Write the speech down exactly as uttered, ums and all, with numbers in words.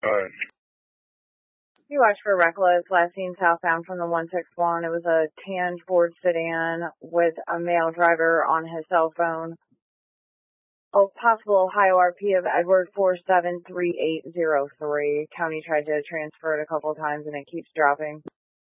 Alright. You watched for Reckless, last seen southbound from the one six one. It was a tan Ford sedan with a male driver on his cell phone. Oh, possible Ohio R P of Edward four seven three eight zero three. County tried to transfer it a couple of times and it keeps dropping.